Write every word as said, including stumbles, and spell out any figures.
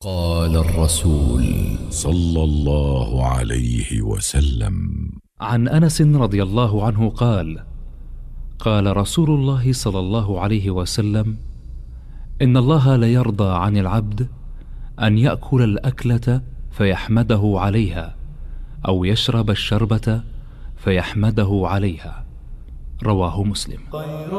قال الرسول صلى الله عليه وسلم: عن أنس رضي الله عنه قال: قال رسول الله صلى الله عليه وسلم: إن الله ليرضى عن العبد أن يأكل الأكلة فيحمده عليها، أو يشرب الشربة فيحمده عليها. رواه مسلم.